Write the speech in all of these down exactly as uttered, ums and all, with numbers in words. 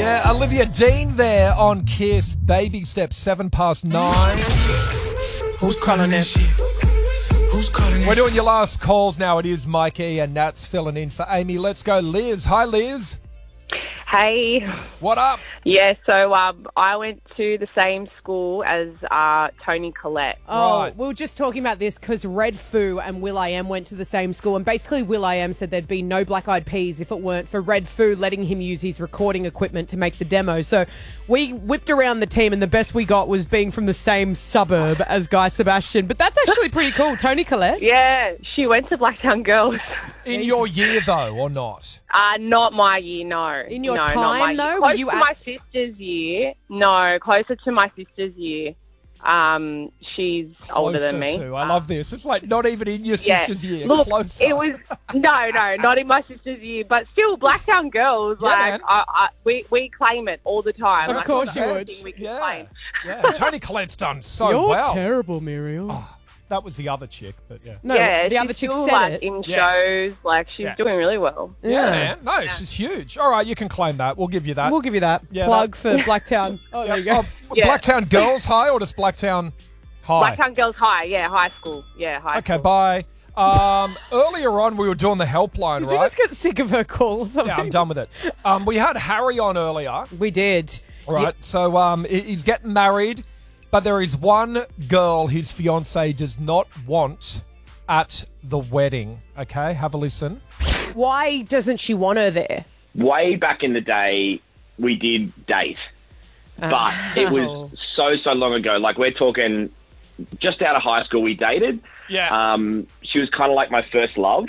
Yeah, Olivia Dean there on Kiss. Baby Steps, seven past nine. Who's calling that shit? Who's calling that We're doing shit? your last calls now. It is Mikey and Nat's filling in for Amy. Let's go, Liz. Hi, Liz. Hey. What up? Yeah, so um, I went to the same school as uh, Tony Collette. Oh, Right. we were just talking about this because Red Foo and will.i.am went to the same school, and basically will.i.am said there'd be no Black Eyed Peas if it weren't for Red Foo letting him use his recording equipment to make the demo. So we whipped around the team, and the best we got was being from the same suburb as Guy Sebastian. But that's actually pretty cool. Tony Collette. Yeah, she went to Blacktown Girls. In your year, though, or not? Uh, not my year, no. In your no, not time, my year. though? Close Were you to at- my sister's year. No, closer to my sister's year. Um, she's older Closer than me. to. I love this. It's like not even in your Yeah. sister's year. Look, Closer. it was no, no, not in my sister's year, but still, Blacktown Girls. Yeah, like man. I, I, we we claim it all the time. Of Like, course it's you the would. only thing We can Yeah. claim. Yeah, Tony Collette's done so You're well. terrible, Muriel. That was the other chick, but yeah. No, yeah, the she's other chick still, said like, it. in Yeah. shows. Like she's Yeah. doing really well. Yeah, man. No, she's huge. All right, you can claim that. We'll give you that. We'll give you that. Yeah, Plug that- for Blacktown. Oh, there you go. Oh, Yeah. Blacktown Girls High or just Blacktown High? Blacktown Girls High, yeah, high school. Yeah, high Okay, school. bye. Um, earlier on, we were doing the helpline, Did you right? just get sick of her call or something? Yeah, I'm done with it. Um, we had Harry on earlier, We did. right? So um, he- he's getting married, but there is one girl his fiance does not want at the wedding. Okay, have a listen. Why doesn't she want her there? Way back in the day, we did date, but it Oh. was so, so long ago. Like, we're talking just out of high school, we dated. Yeah. Um, she was kind of like my first love.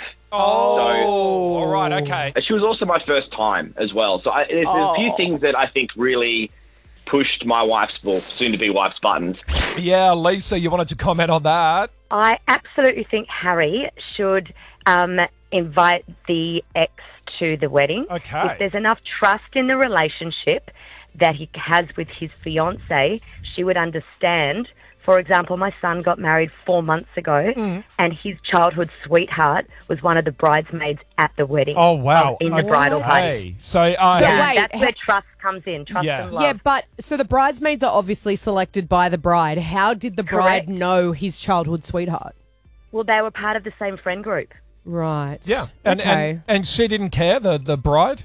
oh, all right, okay. She was also my first time as well. So I, there's, there's a few Oh. things that I think really pushed my wife's, well, soon-to-be wife's buttons. Yeah, Lisa, you wanted to comment on that? I absolutely think Harry should um, invite the ex to the wedding. Okay. If there's enough trust in the relationship that he has with his fiancée, she would understand. For example, my son got married four months ago, Mm. and his childhood sweetheart was one of the bridesmaids at the wedding. Oh, wow. In the Okay. bridal party. Hey, so, uh, Yeah, Wait, that's ha- where trust comes in. Trust Yeah. and love. Yeah, but so the bridesmaids are obviously selected by the bride. How did the bride Correct. know his childhood sweetheart? Well, they were part of the same friend group. Right. yeah. And, okay. and, and she didn't care, the, the bride?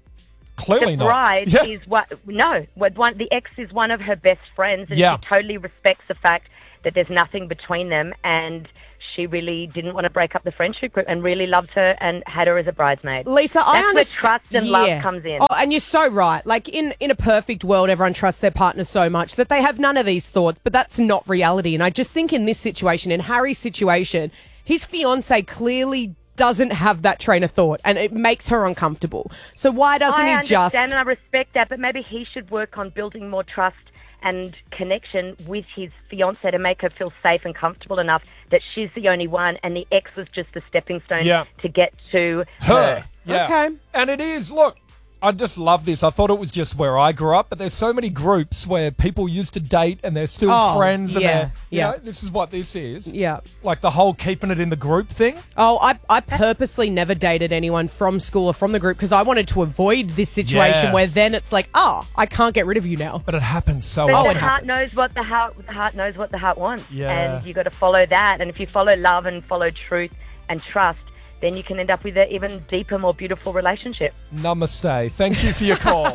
Clearly The not. bride Yeah. is what? No, what one? The ex is one of her best friends, and Yeah. she totally respects the fact that there's nothing between them, and she really didn't want to break up the friendship group, and really loved her and had her as a bridesmaid. Lisa, I That's where understand. trust and love comes in. Oh, and you're so right. Like in, in a perfect world, everyone trusts their partner so much that they have none of these thoughts, but that's not reality. And I just think in this situation, in Harry's situation, his fiance clearly doesn't have that train of thought, and it makes her uncomfortable. So why doesn't I he understand just? and I respect that, but maybe he should work on building more trust and connection with his fiancée to make her feel safe and comfortable enough that she's the only one, and the ex was just a stepping stone Yeah. to get to Her. Yeah. Okay. And it is, look, I just love this. I thought it was just where I grew up, but there's so many groups where people used to date and they're still Oh, friends. And yeah, they're, you yeah. know, this is what this is. Yeah. Like the whole keeping it in the group thing. Oh, I, I purposely never dated anyone from school or from the group because I wanted to avoid this situation Yeah. where then it's like, oh, I can't get rid of you now. But it happens so But often. the heart knows what the heart, the heart knows what the heart wants, Yeah. and you got to follow that. And if you follow love and follow truth and trust, then you can end up with an even deeper, more beautiful relationship. Namaste. Thank you for your call.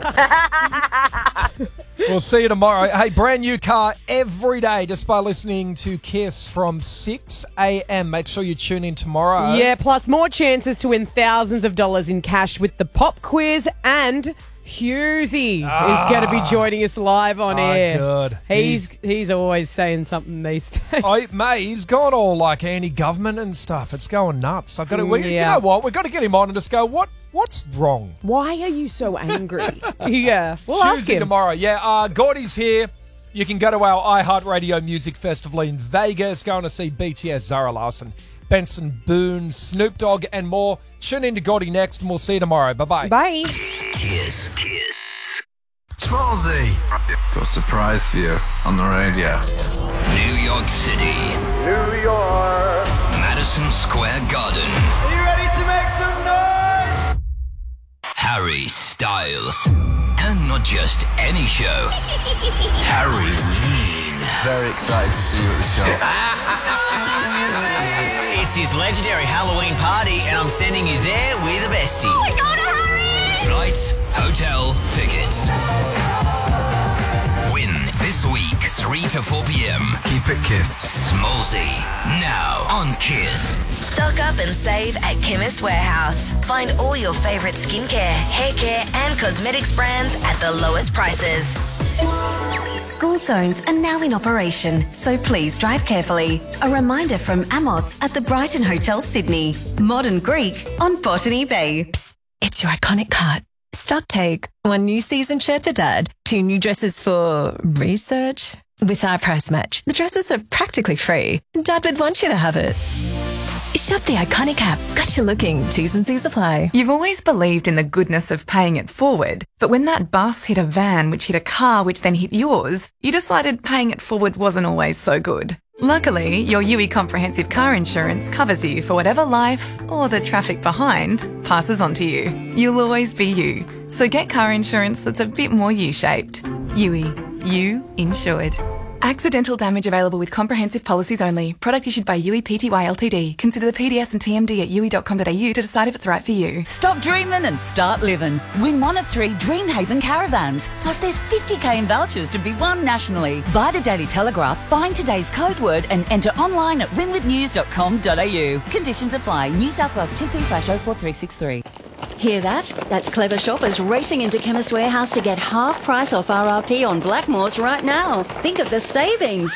We'll see you tomorrow. Hey, brand new car every day just by listening to Kiss from six a.m. Make sure you tune in tomorrow. Yeah, plus more chances to win thousands of dollars in cash with the pop quiz, and Husey is going to be joining us live on Oh, air. good. He's he's always saying something these days. Oh, mate, he's gone all like anti-government and stuff. It's going nuts. I've got to. We, You Yeah. know what? We've got to get him on and just go. What? What's wrong? Why are you so angry? yeah, we'll ask Tuesday him. tomorrow. Yeah, uh, Gordy's here. You can go to our iHeartRadio Music Festival in Vegas. Going to see B T S, Zara Larsson, Benson Boone, Snoop Dogg, and more. Tune in to Gordy next, and we'll see you tomorrow. Bye bye. Bye. Kiss. Kiss. Twilsey. Got a surprise for you on the radio. New York City. New York. Madison Square Garden. Are you ready to make some noise? Harry Styles. And not just any show. Halloween. Very excited to see you at the show. It's his legendary Halloween party, and I'm sending you there with a bestie. Oh my God, hurry! Flights, hotel, tickets. Win this week, three to four p.m. Keep it Kiss. Smallsy, now on Kiss. Stock up and save at Chemist Warehouse. Find all your favourite skincare, hair care and cosmetics brands at the lowest prices. School zones are now in operation, so please drive carefully. A reminder from Amos at the Brighton Hotel, Sydney. Modern Greek on Botany Bay. Psst, it's your iconic cart. Stock take. One new season shirt for Dad. Two new dresses for research. With our price match, the dresses are practically free. Dad would want you to have it. Shop the Iconic app. Got you looking. T's and C's apply. You've always believed in the goodness of paying it forward, but when that bus hit a van which hit a car which then hit yours, you decided paying it forward wasn't always so good. Luckily, your U I Comprehensive Car Insurance covers you for whatever life, or the traffic behind, passes on to you. You'll always be you. So get car insurance that's a bit more U-shaped. U I. You insured. Accidental damage available with comprehensive policies only. Product issued by U I Pty Ltd. Consider the P D S and T M D at u i dot com dot a u to decide if it's right for you. Stop dreaming and start living. Win one of three Dreamhaven caravans. Plus there's fifty k in vouchers to be won nationally. Buy the Daily Telegraph, find today's code word and enter online at win with news dot com dot a u. Conditions apply. New South Wales T P slash oh four three six three. Hear that? That's clever shoppers racing into Chemist Warehouse to get half price off R R P on Blackmores right now. Think of the savings.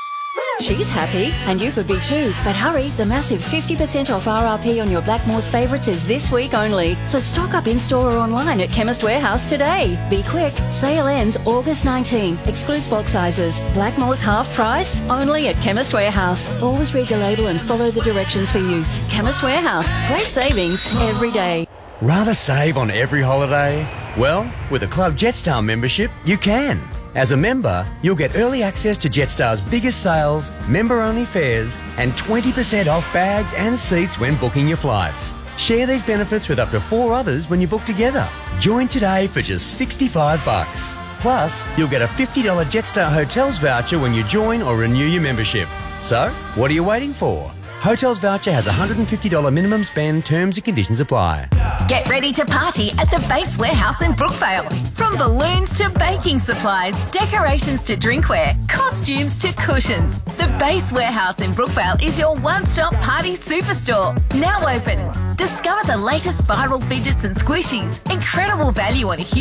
She's happy, and you could be too. But hurry, the massive fifty percent off R R P on your Blackmores favourites is this week only. So stock up in-store or online at Chemist Warehouse today. Be quick. Sale ends August nineteenth. Excludes bulk sizes. Blackmores half price? Only at Chemist Warehouse. Always read the label and follow the directions for use. Chemist Warehouse. Great savings every day. Rather save on every holiday? Well, with a Club Jetstar membership, you can. As a member, you'll get early access to Jetstar's biggest sales, member-only fares, and twenty percent off bags and seats when booking your flights. Share these benefits with up to four others when you book together. Join today for just sixty-five bucks. Plus, you'll get a fifty dollars Jetstar Hotels voucher when you join or renew your membership. So, what are you waiting for? Hotels voucher has a one hundred fifty dollars minimum spend. Terms and conditions apply. Get ready to party at the Base Warehouse in Brookvale. From balloons to baking supplies, decorations to drinkware, costumes to cushions. The Base Warehouse in Brookvale is your one-stop party superstore. Now open. Discover the latest viral fidgets and squishies. Incredible value on a huge